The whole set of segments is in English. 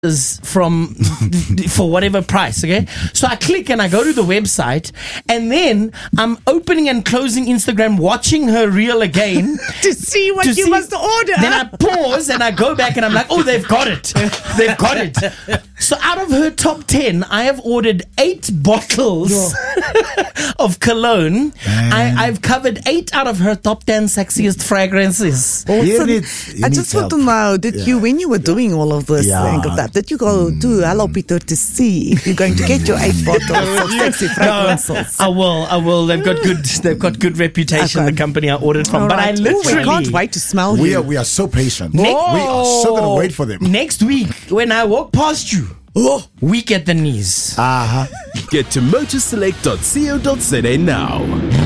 from for whatever price, okay? So I click and I go to the website, and then I'm opening and closing Instagram, watching her reel again to see what you must order. Then I pause and I go back and I'm like, oh, they've got it. They've got it. So out of her top 10, I have ordered 8 bottles of cologne. I've covered 8 out of her top 10 sexiest fragrances. Awesome. I just want to know, did you, when you were doing all of this thing of that, did you go to Hello Peter to see if you're going to get your 8 bottles of sexy fragrances? No, I will. They've got good reputation, the company I ordered from. But I literally we can't wait to smell you. We are so patient. We are so going to wait for them. Next week, when I walk past you, weak at the knees. Get to motorselect.co.za now.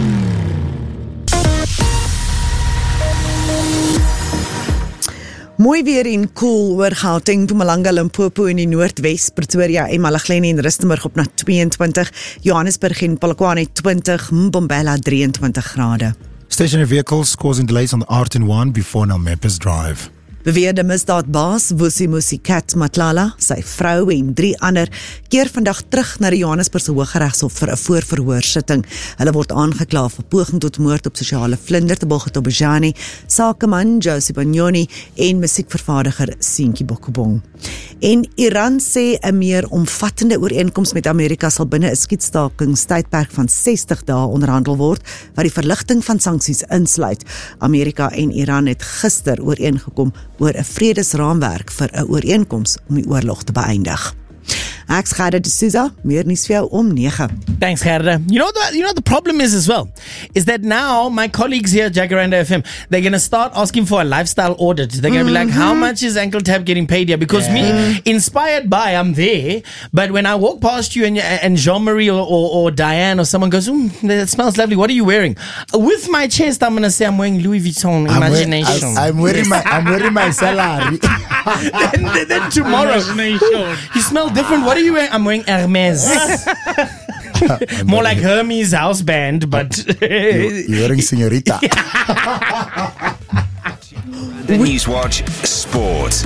Mooi weer en koel oor Gauteng, Mpumalanga, Limpopo in die Noordwes, Pretoria en Malagleni en Rustenburg op na 22, Johannesburg en Polokwane 20, Mbombela 23 grade. Stationary vehicles causing delays on the R1 before Nelmepes Drive. Beweerde misdaadbaas Vusimusi Kat Matlala, sy vrou en 3 ander keer vandag terug na die Johannesburgse Hooggeregshof vir 'n voorverhoorsitting. Hulle word aangekla vir poging tot moord op sosiale vlinder Tebogo Tobejani, sakeman Josie Banyoni en musiekvervaardiger Seentjie Bokkobong. En Iran sê 'n meer omvattende ooreenkoms met Amerika sal binne 'n skietstakingstydperk van 60 dae onderhandel word, wat die verligting van sanksies insluit. Amerika en Iran het gister ooreengekom oor 'n vredesraamwerk vir 'n ooreenkoms om die oorlog te beëindig. Ek's Gerda de Souza, meer nuus vir jou om 9. Thanks, Gerda. You know the problem is as well, is that now my colleagues here at Jacaranda FM, they're going to start asking for a lifestyle audit. They're going to be like, how much is Ankle Tab getting paid here? Because me, inspired by, I'm there, but when I walk past you and Jean-Marie or Diane or someone goes, that smells lovely, what are you wearing? With my chest, I'm going to say I'm wearing Louis Vuitton Imagination. I'm wearing my salary. then tomorrow, you smell different. What are you wearing? I'm wearing Hermes. More like Hermes house band, but you're wearing Señorita. The Newswatch Sport.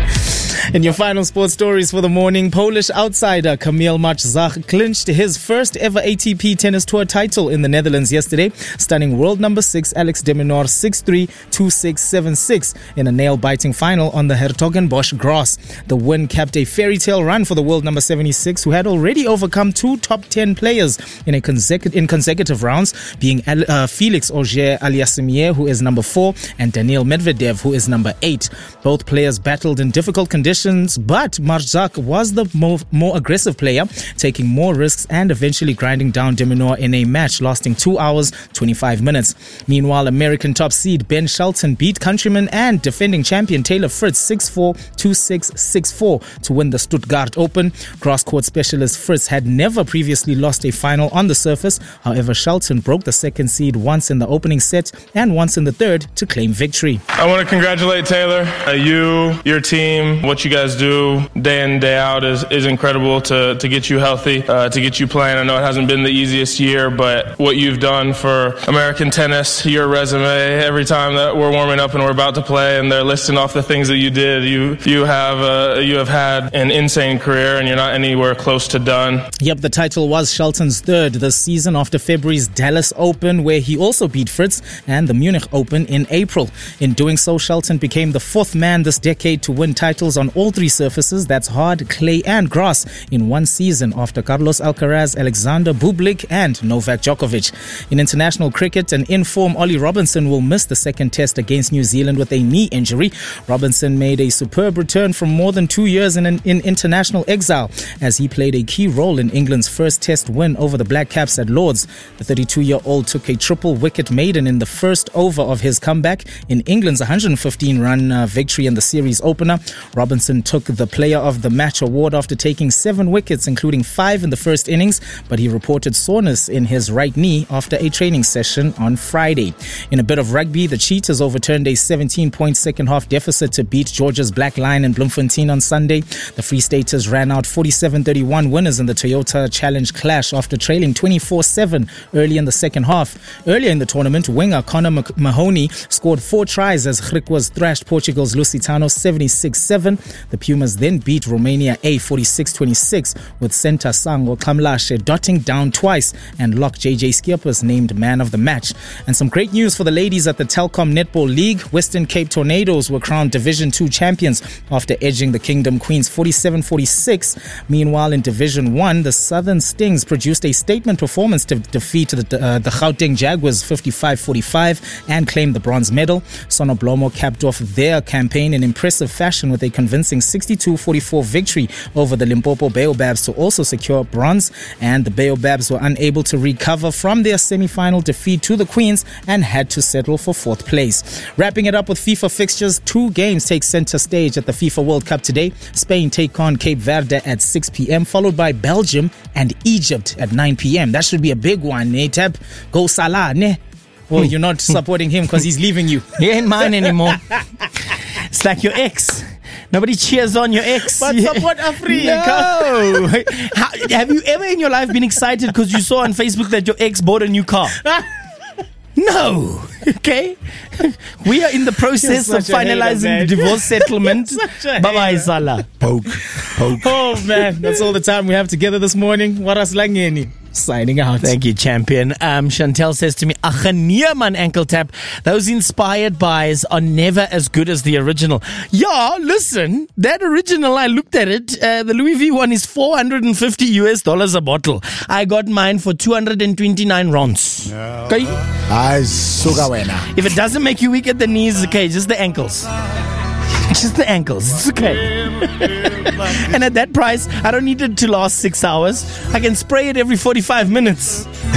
In your final sports stories for the morning, Polish outsider Kamil Maczak clinched his first ever ATP Tennis Tour title in the Netherlands yesterday, stunning world number 6 Alex de Minaur 6-3, 2-6, 7-6 in a nail-biting final on the Hertogenbosch grass. The win capped a fairy tale run for the world number 76, who had already overcome 2 top 10 players in consecutive rounds, being Felix Auger-Aliassime, who is number 4, and Daniil Medvedev, who is number 8. Both players battled in difficult conditions, but Maczak was the more aggressive player, taking more risks and eventually grinding down de Minaur in a match lasting 2 hours, 25 minutes. Meanwhile, American top seed Ben Shelton beat countryman and defending champion Taylor Fritz 6-4, 2-6, 6-4 to win the Stuttgart Open. Grass court specialist Fritz had never previously lost a final on the surface. However, Shelton broke the second seed once in the opening set and once in the third to claim victory. I want to congratulate Taylor, you, your team. What you guys do day in, day out is incredible to get you healthy, to get you playing. I know it hasn't been the easiest year, but what you've done for American tennis, your resume, every time that we're warming up and we're about to play and they're listing off the things that you did, you have had an insane career and you're not anywhere close to done. Yep, the title was Shelton's third this season after February's Dallas Open, where he also beat Fritz, and the Munich Open in April. In doing so, Shelton became the 4th man this decade to win titles on all 3 surfaces, that's hard, clay and grass, in one season after Carlos Alcaraz, Alexander Bublik and Novak Djokovic. In international cricket, an in-form Ollie Robinson will miss the second test against New Zealand with a knee injury. Robinson made a superb return from more than 2 years in international exile, as he played a key role in England's first test win over the Black Caps at Lord's. The 32-year-old took a triple wicket maiden in the first over of his comeback in England's 115-run victory in the series opener. Robinson took the Player of the Match award after taking 7 wickets, including 5 in the first innings, but he reported soreness in his right knee after a training session on Friday. In a bit of rugby, the Cheetahs overturned a 17-point second-half deficit to beat Georgia's Black Lion in Bloemfontein on Sunday. The Free Staters ran out 47-31 winners in the Toyota Challenge Clash after trailing 24-7 early in the second half. Earlier in the tournament, winger Connor Mahoney scored 4 tries as Griquas thrashed Portugal's Lusitano 76-7. The Pumas then beat Romania A 46-26 with center Sango Kamlashe dotting down twice and lock JJ Skippers named man of the match. And some great news for the ladies at the Telkom Netball League. Western Cape Tornadoes were crowned Division 2 champions after edging the Kingdom Queens 47-46. Meanwhile, in Division 1, the Southern Stings produced a statement performance to defeat the Gauteng Jaguars 55-45 and claimed the bronze medal. Sonoblomo capped off their campaign in impressive fashion with a convincing 62-44 victory over the Limpopo Baobabs to also secure bronze, and the Baobabs were unable to recover from their semi-final defeat to the Queens and had to settle for 4th place. Wrapping it up with FIFA fixtures, 2 games take center stage at the FIFA World Cup today. Spain take on Cape Verde at 6 p.m, followed by Belgium and Egypt at 9 p.m. That should be a big one, eh, Tab? Go Salah, ne? Well, you're not supporting him because he's leaving you. He ain't mine anymore. It's like your ex. Nobody cheers on your ex. But support Africa. No. Have you ever in your life been excited because you saw on Facebook that your ex bought a new car? No. Okay. We are in the process of finalizing the divorce settlement. Bye-bye, Salah. Poke. Oh, man. That's all the time we have together this morning. Waras Langeni. Signing out. Thank you, champion. Chantel says to me, "Achania man ankle tap. Those inspired buys are never as good as the original." Yeah, listen, that original, I looked at it. The Louis V one is $450 a bottle. I got mine for 229 rands. Okay? If it doesn't make you weak at the knees, okay, just the ankles. Just the ankles. It's okay. And at that price, I don't need it to last 6 hours. I can spray it every 45 minutes.